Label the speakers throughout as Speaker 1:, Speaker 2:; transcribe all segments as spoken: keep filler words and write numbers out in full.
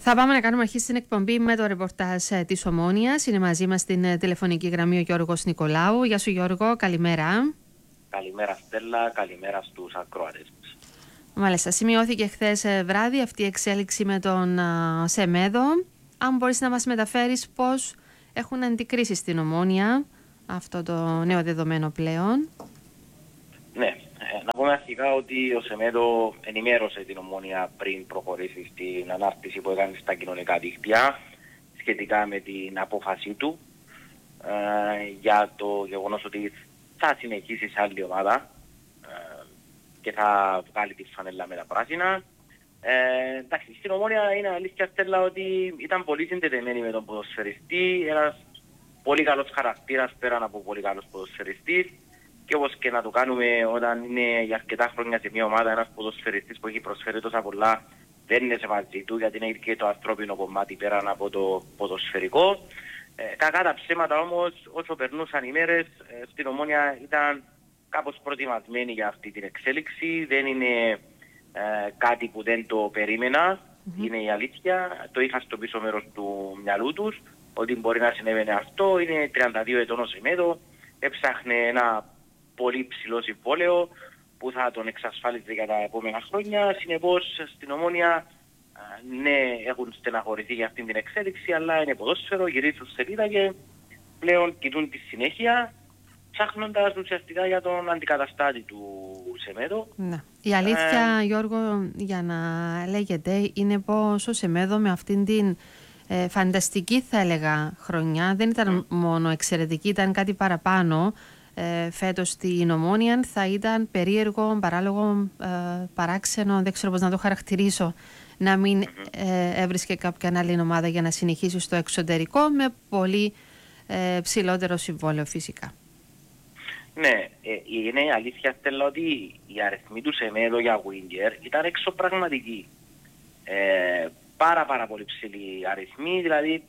Speaker 1: Θα πάμε να κάνουμε αρχή στην εκπομπή με το ρεπορτάζ της Ομόνοιας. Είναι μαζί μας στην τηλεφωνική γραμμή ο Γιώργος Νικολάου. Γεια σου Γιώργο, καλημέρα.
Speaker 2: Καλημέρα Στέλλα, καλημέρα στους ακροατές μας.
Speaker 1: Μάλιστα, σημειώθηκε χθες βράδυ αυτή η εξέλιξη με τον α, Σεμέδο. Αν μπορείς να μας μεταφέρεις πώς έχουν αντικρίσει στην Ομόνια αυτό το νέο δεδομένο πλέον.
Speaker 2: Ναι, να πούμε αρχικά ότι ο Σεμέδο ενημέρωσε την Ομόνια πριν προχωρήσει στην ανάρτηση που έκανε στα κοινωνικά δίκτυα σχετικά με την απόφασή του ε, για το γεγονός ότι θα συνεχίσει σε άλλη ομάδα ε, και θα βγάλει τη φανέλα με τα πράσινα. Ε, εντάξει, στην Ομόνια είναι αλήθεια Στέλλα ότι ήταν πολύ συνδεδεμένη με τον ποδοσφαιριστή, ένας πολύ καλός χαρακτήρας πέραν από πολύ καλός ποδοσφαιριστής. Και όπως και να το κάνουμε όταν είναι για αρκετά χρόνια σε μια ομάδα ένας ποδοσφαιριστής που έχει προσφέρει τόσα πολλά, δεν είναι σε μαζί του γιατί είναι και το ανθρώπινο κομμάτι πέραν από το ποδοσφαιρικό. Ε, κακά τα ψέματα όμως, όσο περνούσαν οι μέρες, ε, στην Ομόνια ήταν κάπως προετοιμασμένοι για αυτή την εξέλιξη. Δεν είναι ε, κάτι που δεν το περίμενα, mm-hmm. είναι η αλήθεια. Το είχα στο πίσω μέρος του μυαλού τους ότι μπορεί να συνέβαινε αυτό. Είναι τριάντα δύο ετών ο Σεμέδο, έψαχνε ένα πολύ ψηλό συμβόλαιο που θα τον εξασφάλιζε για τα επόμενα χρόνια. Συνεπώς στην Ομόνια ναι, έχουν στεναχωρηθεί για αυτήν την εξέλιξη, αλλά είναι ποδόσφαιρο, γυρίζουν σελίδα και πλέον κοιτούν τη συνέχεια, ψάχνοντας ουσιαστικά για τον αντικαταστάτη του Σεμέδο.
Speaker 1: Ναι. Η αλήθεια,
Speaker 2: ε...
Speaker 1: Γιώργο, για να λέγεται, είναι πως ο Σεμέδο με αυτήν την ε, φανταστική, θα έλεγα, χρονιά, δεν ήταν mm. μόνο εξαιρετική, ήταν κάτι παραπάνω. Ε, φέτος στην Ομόνια θα ήταν περίεργο, παράλογο, ε, παράξενο, δεν ξέρω πώς να το χαρακτηρίσω, να μην ε, έβρισκε κάποια άλλη ομάδα για να συνεχίσει στο εξωτερικό με πολύ ε, ψηλότερο συμβόλαιο φυσικά.
Speaker 2: Ναι, ε, είναι η αλήθεια Στέλλα ότι οι αριθμοί του Σεμέδο για Winger ήταν εξωπραγματικοί. Ε, πάρα πάρα πολύ ψηλοί αριθμοί, δηλαδή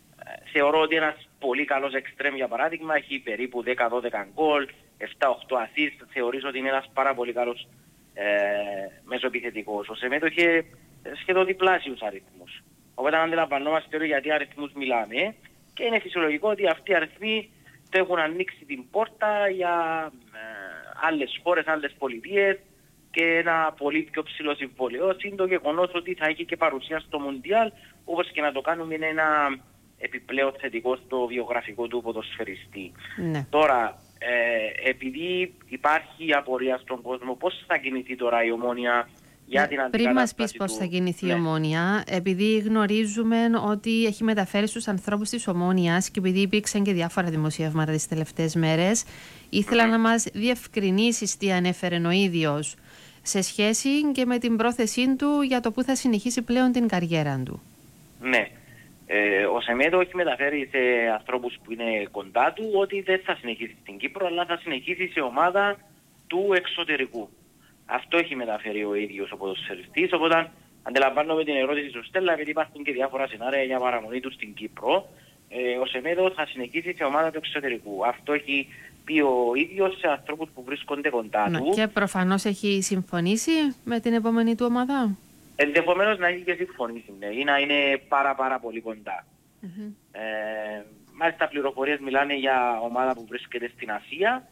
Speaker 2: θεωρώ ότι ένας πολύ καλός εξτρέμ για παράδειγμα έχει περίπου δέκα δώδεκα γκολ, επτά οκτώ assist, θεωρήσω ότι είναι ένας πάρα πολύ καλός ε, μεσοεπιθετικός. Ο Σεμέδο είχε σχεδόν διπλάσιους αριθμούς. Οπότε αντιλαμβανόμαστε ότι γιατί αριθμούς μιλάμε και είναι φυσιολογικό ότι αυτοί οι αριθμοί το έχουν ανοίξει την πόρτα για ε, άλλες χώρες, άλλες πολιτείες και ένα πολύ πιο ψηλό συμβόλαιο. Είναι το γεγονός ότι θα έχει και παρουσία στο Μουντιάλ, όπως και να το κάνουμε είναι ένα επιπλέον θετικό στο βιογραφικό του ποδοσφαιριστή.
Speaker 1: Ναι.
Speaker 2: Τώρα, ε, επειδή υπάρχει απορία στον κόσμο, πώς θα κινηθεί τώρα η Ομόνια για την αντικατάσταση.
Speaker 1: Πριν μας πεις πώς θα κινηθεί η Ομόνια, επειδή γνωρίζουμε ότι έχει μεταφέρει στους ανθρώπους της Ομόνιας και επειδή υπήρξαν και διάφορα δημοσιεύματα τις τελευταίες μέρες, ήθελα mm-hmm. να μας διευκρινίσεις τι ανέφερε ο ίδιος σε σχέση και με την πρόθεσή του για το που θα συνεχίσει πλέον την καριέρα του.
Speaker 2: Ναι. Ε, ο Σεμέδο έχει μεταφέρει σε ανθρώπους που είναι κοντά του ότι δεν θα συνεχίσει στην Κύπρο, αλλά θα συνεχίσει σε ομάδα του εξωτερικού. Αυτό έχει μεταφέρει ο ίδιος ο ποδοσφαιριστής, οπότε αντιλαμβάνομαι την ερώτηση του Στέλλα, επειδή υπάρχουν και διάφορα σενάρια για παραμονή του στην Κύπρο. Ε, ο Σεμέδο θα συνεχίσει σε ομάδα του εξωτερικού. Αυτό έχει πει ο ίδιος σε ανθρώπους που βρίσκονται κοντά
Speaker 1: ναι,
Speaker 2: του.
Speaker 1: Και προφανώς έχει συμφωνήσει με την επόμενη του ομάδα.
Speaker 2: Ενδεχομένως να έχει και συμφωνήσει, ναι, ή να είναι πάρα πάρα πολύ κοντά. Mm-hmm. Ε, μάλιστα πληροφορίες μιλάνε για ομάδα που βρίσκεται στην Ασία,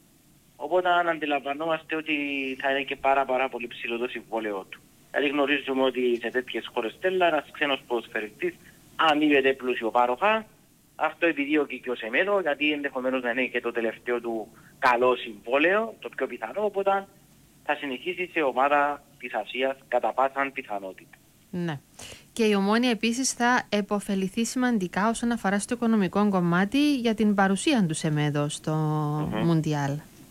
Speaker 2: οπότε αν αντιλαμβανόμαστε ότι θα είναι και πάρα πάρα πολύ ψηλό το συμβόλαιο του. Δηλαδή γνωρίζουμε ότι σε τέτοιες χώρες Στέλλα ένας ξένος ποδοσφαιριστής αμείβεται πλουσιοπάροχα. Αυτό επιδιώκει και ο Σεμέδο, γιατί ενδεχομένως να είναι και το τελευταίο του καλό συμβόλαιο, το πιο πιθανό, οπότε θα συνεχίσει σε ομάδα της Ασίας κατά πάσαν πιθανότητα.
Speaker 1: Ναι. Και η Ομόνια επίσης θα επωφεληθεί σημαντικά όσον αφορά στο οικονομικό κομμάτι για την παρουσία του Σεμέδο στο mm-hmm. Μουντιάλ.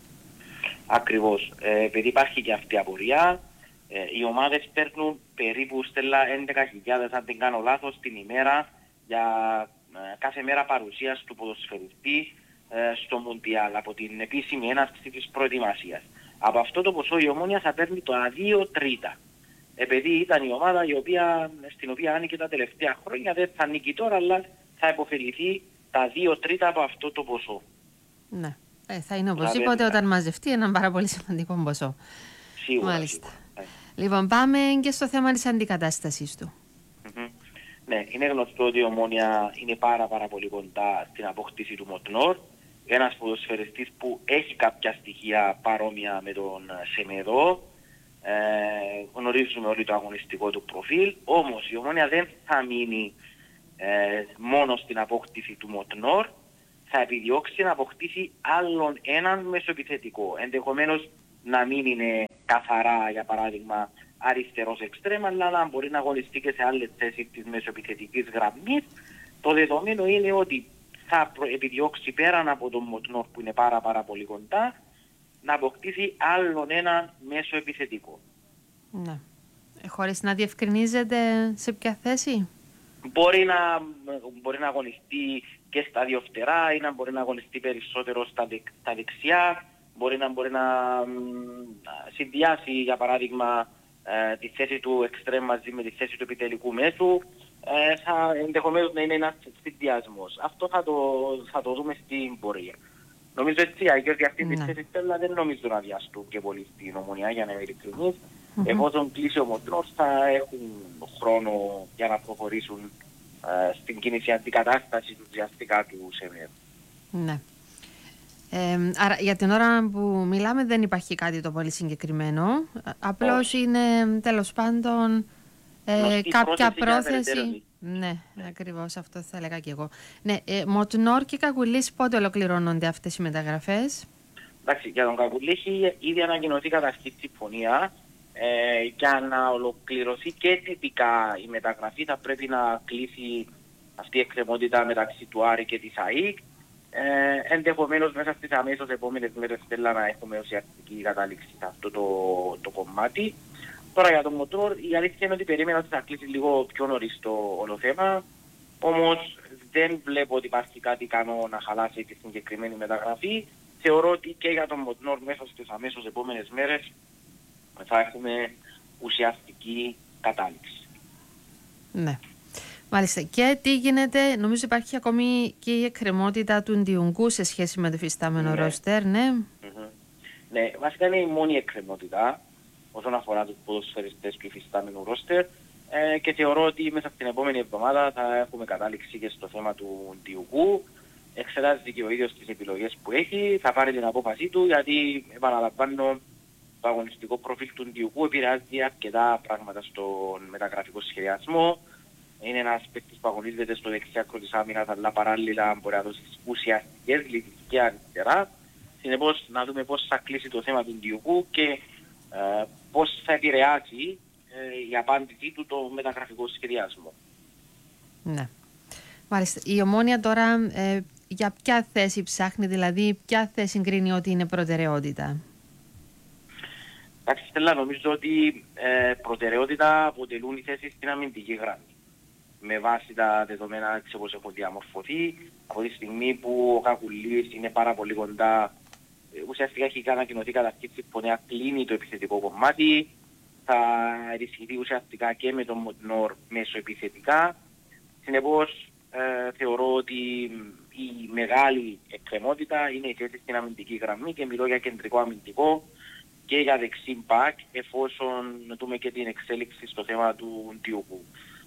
Speaker 2: Ακριβώς. Ε, επειδή υπάρχει και αυτή η απορία, ε, οι ομάδες παίρνουν περίπου Στέλλα έντεκα χιλιάδες αν δεν κάνω λάθος την ημέρα για ε, κάθε μέρα παρουσίας του ποδοσφαιριστή ε, στο Μουντιάλ από την επίσημη έναρξη της προετοιμασίας. Από αυτό το ποσό η Ομόνια θα παίρνει το δύο τρίτα. Επειδή ήταν η ομάδα η οποία, στην οποία άνοιγε τα τελευταία χρόνια, δεν θα ανήκει τώρα, αλλά θα υποφεληθεί τα δύο τρίτα από αυτό το ποσό.
Speaker 1: Ναι. Ε, θα είναι οπωσδήποτε όταν μαζευτεί ένα πάρα πολύ σημαντικό ποσό.
Speaker 2: Σίγουρα.
Speaker 1: Μάλιστα.
Speaker 2: Σίγουρα.
Speaker 1: Λοιπόν, πάμε και στο θέμα της αντικατάστασης του.
Speaker 2: Mm-hmm. Ναι, είναι γνωστό ότι η Ομόνοια είναι πάρα, πάρα πολύ κοντά στην απόκτηση του Μοτνόρ. Ένας ποδοσφαιριστής που έχει κάποια στοιχεία παρόμοια με τον Σεμέδο. Ε, γνωρίζουμε όλοι το αγωνιστικό του προφίλ. Όμως η Ομόνοια δεν θα μείνει ε, μόνο στην απόκτηση του Μοτνόρ. Θα επιδιώξει να αποκτήσει άλλον έναν μεσοεπιθετικό. Ενδεχομένως να μην είναι καθαρά, για παράδειγμα, αριστερός εξτρέμ, αλλά να μπορεί να αγωνιστεί και σε άλλες θέσεις της μεσοεπιθετικής γραμμής. Το δεδομένο είναι ότι θα επιδιώξει πέραν από τον Μοτνόρ που είναι πάρα πάρα πολύ κοντά να αποκτήσει άλλον έναν μεσοεπιθετικό.
Speaker 1: Ναι. Χωρίς να διευκρινίζεται σε ποια θέση.
Speaker 2: Μπορεί να, μπορεί να αγωνιστεί και στα δύο φτερά ή να μπορεί να αγωνιστεί περισσότερο στα, δεξ, στα δεξιά. Μπορεί να, μπορεί να συνδυάσει, για παράδειγμα, ε, τη θέση του εξτρέμ μαζί με τη θέση του επιτελικού μέσου. Ε, θα ενδεχομένως να είναι ένας συνδυασμός. Αυτό θα το, θα το δούμε στην πορεία. Νομίζω έτσι, γιατί αυτή τη θέση Στέλλα δεν νομίζω να βιαστούν και πολύ στην Ομονία, για να είμαι ειλικρινής. Mm-hmm. Εφόσον κλείσει ο Μοτνόρ, θα έχουν χρόνο για να προχωρήσουν ε, στην κίνηση αντικατάσταση του ουσιαστικά του Σεμέδου.
Speaker 1: Ναι. Ε, άρα για την ώρα που μιλάμε δεν υπάρχει κάτι το πολύ συγκεκριμένο. Απλώς oh. είναι τέλος πάντων ε, κάποια πρόθεση. πρόθεση. Ναι, ναι, ακριβώς αυτό θα έλεγα και εγώ. Ναι, ε, Μοτνόρ και Κακουλής πότε ολοκληρώνονται αυτές οι μεταγραφές?
Speaker 2: Εντάξει, για τον Κακουλή έχει ήδη ανακοινωθεί καταρχήν συμφωνία. Ε, για να ολοκληρωθεί και τυπικά η μεταγραφή θα πρέπει να κλείσει αυτή η εκκρεμότητα μεταξύ του Άρη και της ΑΕΚ. Ε, ενδεχομένως μέσα στις αμέσως επόμενες μέρες θέλω να έχουμε ουσιαστική κατάληξη σε αυτό το, το κομμάτι. Τώρα για τον Μοτνόρ η αλήθεια είναι ότι περίμενα ότι θα κλείσει λίγο πιο νωρίς το όλο θέμα. Όμως δεν βλέπω ότι υπάρχει κάτι ικανό να χαλάσει τη συγκεκριμένη μεταγραφή. Θεωρώ ότι και για τον Μοτνόρ μέσα στις αμέσως επόμενες μέρες θα έχουμε ουσιαστική κατάληξη.
Speaker 1: Ναι. Μάλιστα. Και τι γίνεται, νομίζω υπάρχει ακόμη και η εκκρεμότητα του Ντιουγκού σε σχέση με το φυστάμενο ναι. ρόστερ, ναι.
Speaker 2: Mm-hmm. Ναι, βασικά είναι η μόνη εκκρεμότητα όσον αφορά τους ποδοσφαιριστές του φυστάμενου ρόστερ ε, και θεωρώ ότι μέσα στην επόμενη εβδομάδα θα έχουμε κατάληξη και στο θέμα του Ντιουγκού. Εξετάζει και ο ίδιος τις επιλογές που έχει, θα πάρει την απόφασή του, γιατί επαναλαμβάνω το αγωνιστικό προφίλ του Ντιουγκού επηρεάζει αρκετά πράγματα στον μεταγραφικό σχεδιασμό. Είναι ένας παίκτης που αγωνίζεται στο δεξιάκρο της άμυνας, αλλά παράλληλα μπορεί να δώσει ουσιαστικές λύσεις και αριστερά. Συνεπώς, να δούμε πώς θα κλείσει το θέμα του Ντιουγκού και ε, πώς θα επηρεάσει ε, η απάντησή του το μεταγραφικό σχεδιασμό.
Speaker 1: Ναι. Μάλιστα. Η Ομόνοια τώρα ε, για ποια θέση ψάχνει, δηλαδή ποια θέση κρίνει ότι είναι προτεραιότητα?
Speaker 2: Εντάξει, Στέλλα, νομίζω ότι ε, προτεραιότητα αποτελούν οι θέσεις στην αμυντική γραμμή. Με βάση τα δεδομένα έτσι όπως έχουν διαμορφωθεί, από τη στιγμή που ο Κακουλής είναι πάρα πολύ κοντά, ουσιαστικά έχει ανακοινωθεί καταρχήν συμφωνία, κλείνει το επιθετικό κομμάτι, θα ενισχυθεί ουσιαστικά και με τον Μοτνόρ μέσω επιθετικά. Συνεπώς, ε, θεωρώ ότι η μεγάλη εκκρεμότητα είναι η θέση στην αμυντική γραμμή και μιλώ για κεντρικό αμυντικό και για δεξί μπακ, εφόσον δούμε και την εξέλιξη στο θέμα του Ντιουγκού.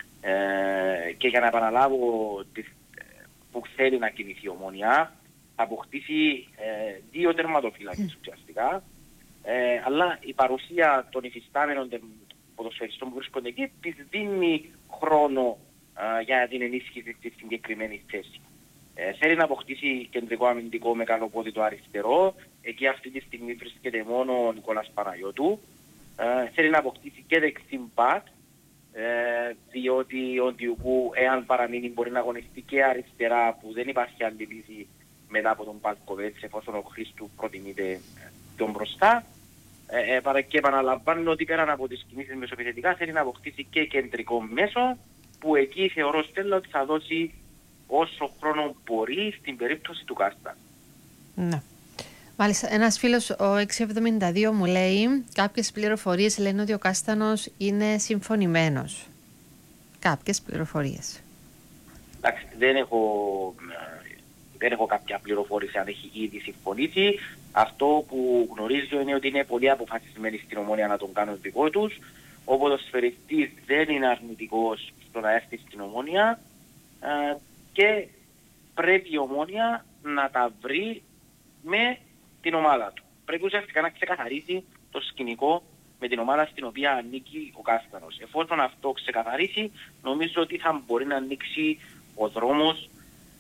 Speaker 2: Ε, και για να επαναλάβω τις, που θέλει να κινηθεί η Ομόνοια, θα αποκτήσει ε, δύο τερματοφύλακες ουσιαστικά, ε, αλλά η παρουσία των υφιστάμενων ποδοσφαιριστών που βρίσκονται εκεί της δίνει χρόνο ε, για την ενίσχυση της συγκεκριμένης θέσης. Ε, θέλει να αποκτήσει κεντρικό αμυντικό με καλό πόδι το αριστερό, εκεί αυτή τη στιγμή βρίσκεται μόνο ο Νικόλας Παναγιώτου. Ε, θέλει να αποκτήσει και δεξί μπακ, Ε, διότι ο Ντιουγκού, εάν παραμείνει, μπορεί να αγωνιστεί και αριστερά, που δεν υπάρχει άλλη λύση μετά από τον Παλκοβέτς, εφόσον ο Χρήστου προτιμείται τον μπροστά. Ε, ε, και επαναλαμβάνω ότι πέραν από τις κινήσεις μεσοπιθετικά θέλει να αποκτήσει και κεντρικό μέσο, που εκεί θεωρώ, Στέλλα, ότι θα δώσει όσο χρόνο μπορεί στην περίπτωση του Κάστα.
Speaker 1: Ναι. Μάλιστα, ένας φίλος, ο έξι εβδομήντα δύο, μου λέει κάποιες πληροφορίες λένε ότι ο Κάστανος είναι συμφωνημένος. Κάποιες πληροφορίες.
Speaker 2: Εντάξει, δεν έχω, δεν έχω κάποια πληροφόρηση αν έχει ήδη συμφωνήσει. Αυτό που γνωρίζω είναι ότι είναι πολύ αποφασισμένοι στην Ομόνοια να τον κάνουν δικό τους. ο ποδοσφαιριστής δεν είναι αρνητικός στο να έρθει στην Ομόνια ε, και πρέπει η Ομόνια να τα βρει με την ομάδα του. Πρέπει ουσιαστικά να ξεκαθαρίσει το σκηνικό με την ομάδα στην οποία ανήκει ο Κάστανος. Εφόσον αυτό ξεκαθαρίσει, νομίζω ότι θα μπορεί να ανοίξει ο δρόμος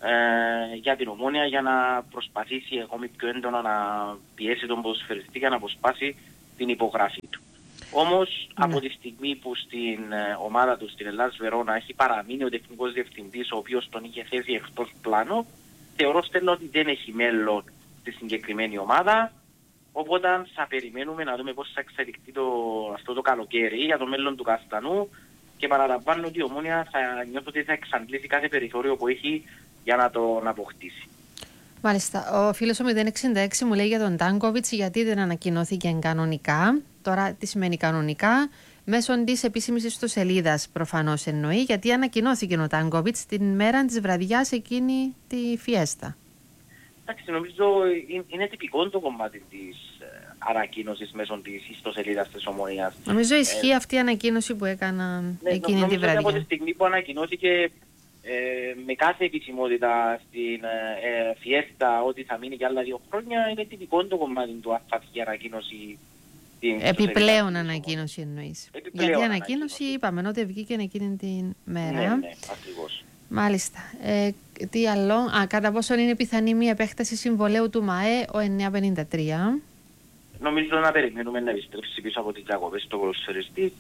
Speaker 2: ε, για την Ομόνια για να προσπαθήσει ακόμη πιο έντονα να πιέσει τον ποδοσφαιριστή για να αποσπάσει την υπογραφή του. Όμως, mm. από τη στιγμή που στην ε, ομάδα του, στην Ελλάς Βερόνα, έχει παραμείνει ο τεχνικός διευθυντής, ο οποίος τον είχε θέσει εκτός πλάνο, θεωρώ στέλνω ότι δεν έχει μέλλον στη συγκεκριμένη ομάδα. Οπότε θα περιμένουμε να δούμε πώς θα εξελιχθεί το, αυτό το καλοκαίρι για το μέλλον του Καστανού και παραλαμβάνω ότι η Ομόνια θα νιώθω ότι θα εξαντλήσει κάθε περιθώριο που έχει για να τον αποκτήσει.
Speaker 1: Μάλιστα. Ο φίλος ο μηδέν εξήντα έξι μου λέει για τον Τάνκοβιτς γιατί δεν ανακοινώθηκε κανονικά. Τώρα τι σημαίνει κανονικά? Μέσω της επίσημης ιστοσελίδας προφανώς εννοεί, γιατί ανακοινώθηκε ο Τάνκοβιτς την μέρα της βραδιάς εκείνη τη φιέστα.
Speaker 2: Εντάξει, νομίζω είναι τυπικό το κομμάτι της ανακοίνωσης μέσω της ιστοσελίδας της Ομονίας.
Speaker 1: Νομίζω ισχύει ε, αυτή η ανακοίνωση που έκαναν ναι, εκείνη τη βραδιά.
Speaker 2: Από τη στιγμή που ανακοινώθηκε ε, με κάθε επισημότητα στην ε, φιέστα ότι θα μείνει για άλλα δύο χρόνια, είναι τυπικό το κομμάτι του αυτή ανακοίνωση.
Speaker 1: Επιπλέον ανακοίνωση εννοείς. Γιατί η ανακοίνωση είπαμε ότι βγήκε εκείνη την μέρα.
Speaker 2: Ναι, ναι, ακριβώς.
Speaker 1: Μάλιστα. Ε, τι άλλο, α, κατά πόσο είναι πιθανή μια επέκταση συμβολαίου του ΜΑΕ ο εννιακόσια πενήντα τρία.
Speaker 2: Νομίζω να περιμένουμε να επιστρέψει πίσω από τις διακοπές στο ποδοσφαιριστή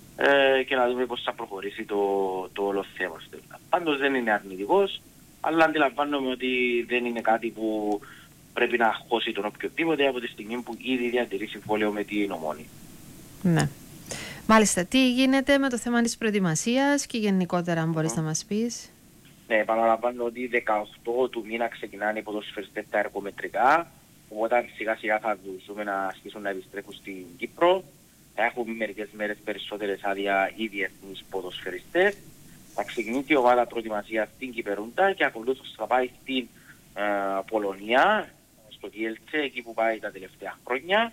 Speaker 2: ε, και να δούμε πώς θα προχωρήσει το, το όλο θέμα. Πάντως δεν είναι αρνητικός, αλλά αντιλαμβάνομαι ότι δεν είναι κάτι που πρέπει να χώσει τον οποιοδήποτε από τη στιγμή που ήδη διατηρεί συμβόλαιο με την Ομόνη.
Speaker 1: Ναι. Μάλιστα, τι γίνεται με το θέμα της προετοιμασίας και γενικότερα, αν μπορείς mm. να μας πεις?
Speaker 2: Ναι, επαναλαμβάνω ότι δεκαοκτώ του μήνα ξεκινάνε οι ποδοσφαιριστές τα εργομετρικά, οπότε σιγά σιγά θα δούμε να αρχίσουν να επιστρέφουν στην Κύπρο. Θα έχουμε μερικές μέρες περισσότερες άδεια οι διεθνείς ποδοσφαιριστές. Θα ξεκινήσει η ομάδα προετοιμασίας στην Κυπερούντα και ακολούθως θα πάει στην ε, Πολωνία, στο Κιέλτσε, εκεί που πάει τα τελευταία χρόνια.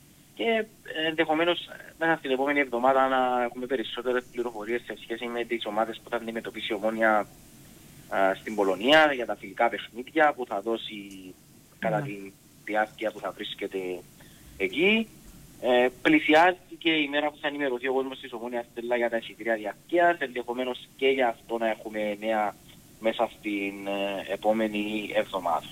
Speaker 2: Και ενδεχομένως μέσα στην επόμενη εβδομάδα να έχουμε περισσότερες πληροφορίες σε σχέση με τις ομάδες που θα αντιμετωπίσει η Ομόνια α, στην Πολωνία για τα φιλικά παιχνίδια που θα δώσει mm. κατά τη διάρκεια που θα βρίσκεται εκεί. Ε, πλησιάζει και η μέρα που θα ενημερωθεί ο κόσμος της Ομόνιας Στέλλα για τα εισιτήρια διαρκείας, ενδεχομένως και για αυτό να έχουμε νέα μέσα στην ε, επόμενη εβδομάδα.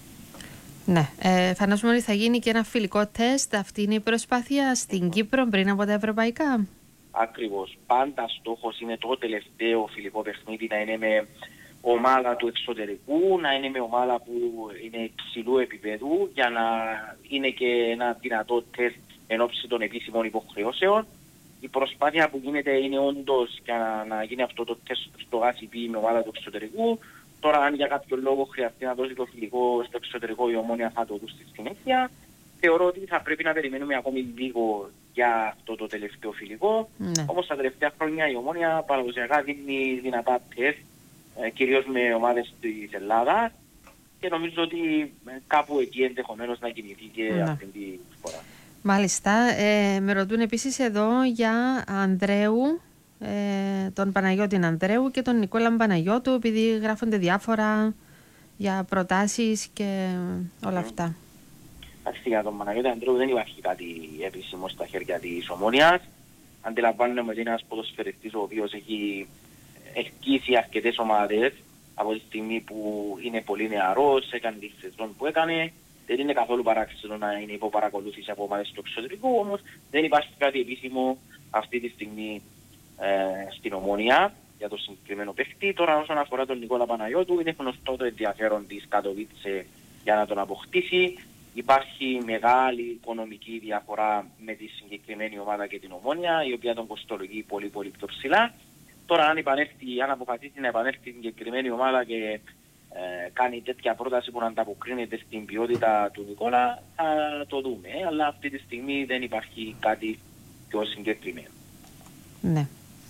Speaker 1: Ναι, ε, φαντάζομαι ότι θα γίνει και ένα φιλικό τεστ. Αυτή είναι η προσπάθεια στην mm-hmm. Κύπρο πριν από τα ευρωπαϊκά.
Speaker 2: Ακριβώς. Πάντα στόχος είναι το τελευταίο φιλικό παιχνίδι να είναι με ομάδα του εξωτερικού, να είναι με ομάδα που είναι υψηλού επίπεδου για να είναι και ένα δυνατό τεστ εν ώψη των επίσημων υποχρεώσεων. Η προσπάθεια που γίνεται είναι όντως για να, να γίνει αυτό το τεστ στο ΓΑΣΥΠΗ με ομάδα του εξωτερικού. Τώρα, αν για κάποιο λόγο χρειαστεί να δώσει το φιλικό στο εξωτερικό, η Ομόνια θα το δώσει στη συνέχεια. Θεωρώ ότι θα πρέπει να περιμένουμε ακόμη λίγο για αυτό το τελευταίο φιλικό. Ναι. Όμως, τα τελευταία χρόνια η Ομόνια παραδοσιακά δίνει δυνατά τεστ, ε, κυρίως με ομάδες της Ελλάδας. Και νομίζω ότι κάπου εκεί ενδεχομένως να κινηθεί και ναι. αυτή τη φορά.
Speaker 1: Μάλιστα. Ε, με ρωτούν επίσης εδώ για Ανδρέου. Ε, τον Παναγιώτη Ανδρέου και τον Νικόλα Παναγιώτου, επειδή γράφονται διάφορα για προτάσεις και όλα αυτά.
Speaker 2: Εντάξει, για τον Παναγιώτη Ανδρέου δεν υπάρχει κάτι επίσημο στα χέρια της Ομόνιας. Αντιλαμβάνομαι ότι είναι ένας ποδοσφαιριστής ο οποίος έχει εκκίσει αρκετές ομάδες από τη στιγμή που είναι πολύ νεαρός, έκανε τη σεζόν που έκανε. Δεν είναι καθόλου παράξενο να είναι υπό παρακολούθηση από ομάδες του εξωτερικού, όμως δεν υπάρχει κάτι επίσημο αυτή τη στιγμή Ε, στην Ομόνια για το συγκεκριμένο παίχτη. Τώρα όσον αφορά τον Νικόλα Παναγιώτου, είναι γνωστό το ενδιαφέρον της Κατοβίτσε για να τον αποκτήσει. Υπάρχει μεγάλη οικονομική διαφορά με τη συγκεκριμένη ομάδα και την Ομόνια, η οποία τον κοστολογεί πολύ πολύ πιο ψηλά. Τώρα αν, επανέλθει, αν αποφασίσει να επανέλθει η συγκεκριμένη ομάδα και ε, κάνει τέτοια πρόταση που να ανταποκρίνεται στην ποιότητα του Νικόλα, θα το δούμε. Ε, αλλά αυτή τη στιγμή δεν υπάρχει κάτι πιο συγκεκριμένο.
Speaker 1: Ναι.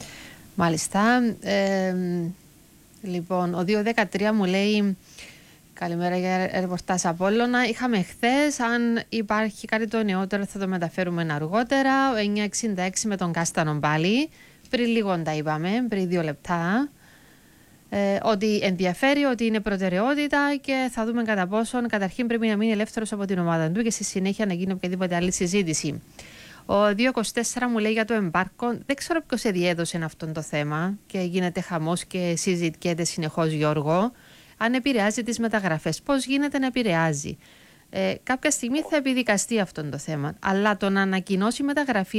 Speaker 1: Μάλιστα. Ε, λοιπόν, ο δύο δεκατρία μου λέει Καλημέρα για ρεπορτάζ Απόλλωνα. Είχαμε χθες, αν υπάρχει κάτι το νεότερο θα το μεταφέρουμε αργότερα. εννιά εξήντα έξι με τον Κάστανο πάλι. Πριν λίγο τα είπαμε, πριν δύο λεπτά. Ε, ότι ενδιαφέρει, ότι είναι προτεραιότητα και θα δούμε κατά πόσον καταρχήν πρέπει να μείνει ελεύθερος από την ομάδα του και στη συνέχεια να γίνει οποιαδήποτε άλλη συζήτηση. Ο δύο είκοσι τέσσερα μου λέει για το εμπάρκο. Δεν ξέρω ποιος εδιέδωσε αυτό το θέμα και γίνεται χαμός και συζητιέται συνεχώς, Γιώργο. Αν επηρεάζει τις μεταγραφές, πώς γίνεται να επηρεάζει. Ε, κάποια στιγμή θα επιδικαστεί αυτό το θέμα. Αλλά το να ανακοινώσει μεταγραφή